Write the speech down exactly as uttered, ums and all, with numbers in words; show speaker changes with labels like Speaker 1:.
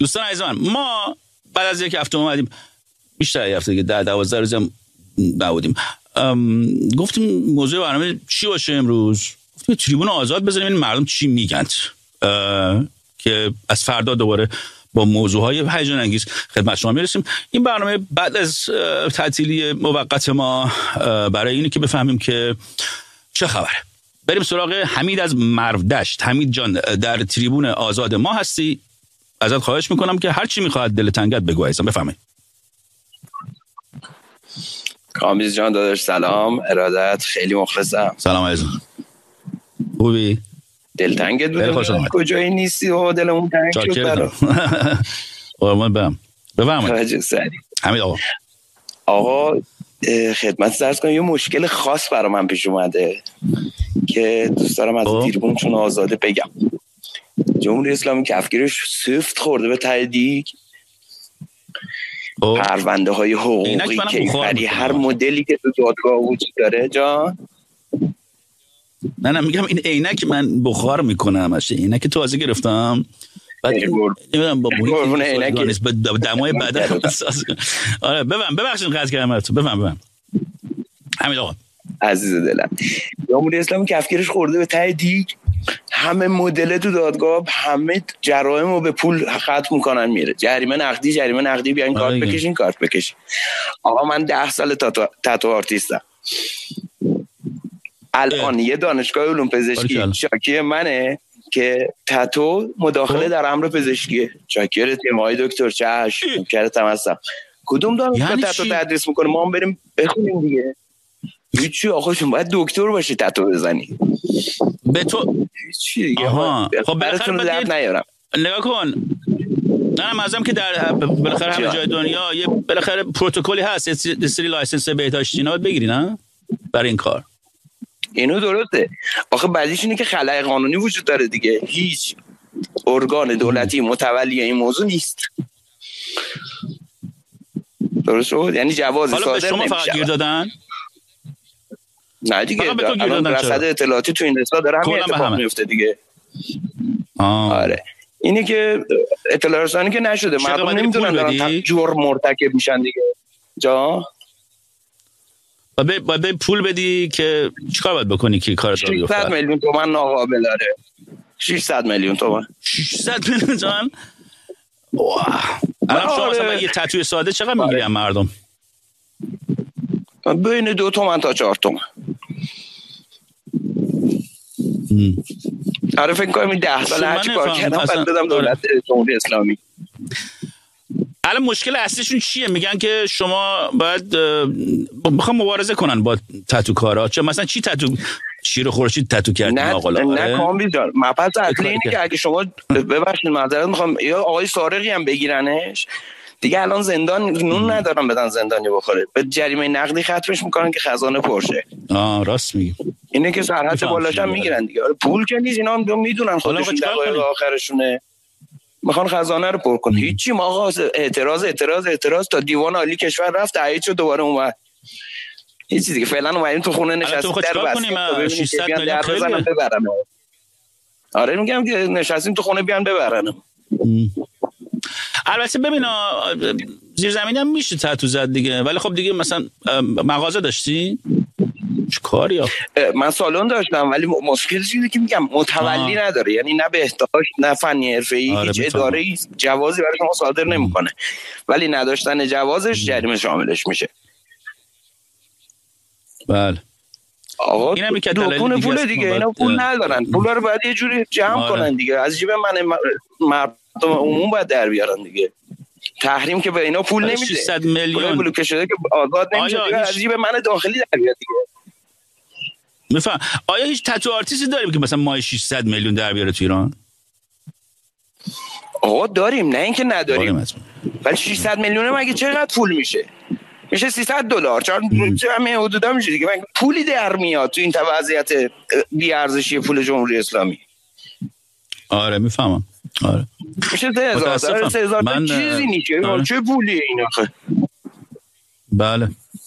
Speaker 1: دوستان عزیز من، ما بعد از یک هفته اومدیم، بیشتر یک هفته که ده دوازده روز هم نبودیم، گفتیم موضوع برنامه چی باشه امروز. گفتیم تریبون آزاد بزنیم این مردم چی میگن، که از فردا دوباره با موضوعهای هیجان انگیز خدمت شما میرسیم. این برنامه بعد از تعطیلی موقت ما برای اینه که بفهمیم که چه خبره. بریم سراغ حمید از مرودشت. حمید جان، در تریبون آزاد ما هستی، ازت خواهش میکنم که هر چی میخواد دل تنگت بگو عزیزم، بفهمید.
Speaker 2: کامیز جان داداش سلام، ارادت، خیلی مخلصم.
Speaker 1: سلام عزیزم، خوبی؟
Speaker 2: دلتنگت بودم کجایی نیستی و دلمون تنگ شد برام.
Speaker 1: قربان برم، بفرمایید. حمید آقا.
Speaker 2: آقا خدمت درس کنم، یه مشکل خاص برای من پیش اومده که دوست دارم از تریبون چون آزاده بگم. جمهوری اسلامی کفگیرش سفت خورده به ته دیگ. پرونده های حقوقی کیفری هر مدلی که تو دادگاه وجود داره جان.
Speaker 1: نه نه میگم این عینک من بخار میکنه همش، عینک تازه گرفتم بعد نمیدونم با محیط عینک به دمای بدن احساس. آره ببین ببخشید قطع کردم تو، بفهم بفهم. حمید آقا
Speaker 2: عزیز دلم، جمهوری اسلامی کفگیرش خورده به ته دیگ. همه مدل تو دادگاه همه جرائمو به پول ختم میکنن، میره جریمه نقدی جریمه نقدی، بیاین کارت بکشین کارت بکشین. آقا من ده سال تاتو تاتو آرتیستم. الان یه دانشگاه علوم پزشکی شاکی منه که تاتو مداخله در امر پزشکیه. شاکر تیمای دکتر چش کرتم هستم. کدوم دانشگاه تاتو تدریس میکنه؟ ما هم بریم بخونیم دیگه. هیچی آقا، شما باید دکتر باشی تاتو بزنی.
Speaker 1: به تو
Speaker 2: چی دیگه؟ خب براتون درد نیارم.
Speaker 1: نگاه کن، نه مازم که در بالاخره همه جای دنیا یه بالاخره پروتکلی هست، یه سری لایسنس بهداشتی اینا باید بگیری نه برای این کار.
Speaker 2: اینو درسته. آخه بعدیش اینه که خلأ قانونی وجود داره دیگه. هیچ ارگان دولتی متولی این موضوع نیست. درست شد؟ یعنی جواز صادر نمیشه.
Speaker 1: حالا به شما فقط گیر دادن؟
Speaker 2: نه دیگه، الان رصد اطلاعاتی تو این رسا داره همین اتفاق میفته دیگه.
Speaker 1: آه.
Speaker 2: آره اینی که اطلاع رسانی که نشده، مردم نمیدونن دارن جرم مرتکب میشن دیگه. جا
Speaker 1: باید باید پول بدی که چیکار باید بکنی که کارت رو بیفته؟
Speaker 2: ششصد میلیون تومان ناقابل داره. ششصد میلیون تومان.
Speaker 1: ششصد میلیون تومان. واه. الان شما مثلا یه تتوی ساده چقدر میگیری از مردم؟
Speaker 2: بین دو تومن تا چهار تومن. آره فکر کنم این ده سال هرچی کار کردم بعد دادم دولت جمهوری اسلامی.
Speaker 1: الان مشکل اصلیشون چیه؟ میگن که شما باید میخوام مبارزه کنن با تتو کارا. چه مثلا چی تتو شیر خورشید تتو کردین آقا؟
Speaker 2: نه کامبیز جان، مبحث اصلی اینه که اگه شما ببخشید معذرت میخوام یا آقای سارقی هم بگیرنش دیگه، الان زندان نون ندارن بدن زندانی بخوره، به جریمه نقدی ختمش میکنن که خزانه پرشه.
Speaker 1: آه راست میگی.
Speaker 2: اینه که سرحد بالاش هم میگیرن دیگه. آره پول که نیست، اینا هم میدونن خودشون دقایق آخرشونه میخوان خزانه رو پر کنن. هیچی ما آقا اعتراض اعتراض اعتراض تا دیوان عالی کشور رفت تایید شد دوباره اومد. هیچ چیزی که فعلا اومدیم تو خونه نشستیم در بسته
Speaker 1: ششصد میلیون خیلی
Speaker 2: ببرن. آره میگم که نشستیم تو خونه بیان ببرن.
Speaker 1: البته ببین زیر زمین هم میشه تتو زد دیگه، ولی خب دیگه مثلا مغازه داشتی؟ چه کاری ها؟
Speaker 2: من سالن داشتم ولی مشکلش اینه که میگم متولی آه. نداره، یعنی نه بهداشت نه فنی حرفه‌ای، آره هیچ اداره‌ای جوازی برای شما صادر نمیکنه، ولی نداشتن جوازش جریمه شاملش میشه.
Speaker 1: بله
Speaker 2: آقا اینم که دکون پول دیگه، اینا پول ندارن، پولا رو باید یه جوری جمع آره. کنن دیگه، از جیب من مردم عموم باید در بیارن دیگه. تحریم که به اینا پول نمیده،
Speaker 1: ششصد میلیون
Speaker 2: بلوکه شده که آزاد نمیشه دیگه، از جیب من داخلی در بیاد دیگه.
Speaker 1: میفهم. آیا هیچ تتو آرتیستی داریم که مثلا ماه ششصد میلیون در بیاره تو ایران؟
Speaker 2: آقا داریم، نه اینکه نداریم، ولی ششصد میلیون مگه چقدر پول میشه؟ میشه سیصد دلار، چون همه حدودا میشه دیگه. پولی در میاد تو این وضعیت بی ارزشی پول جمهوری اسلامی.
Speaker 1: آره میفهمم. آره
Speaker 2: میشه سه هزار، سه هزار من چیزی نیست. آره. چه پولیه این آخه؟
Speaker 1: بله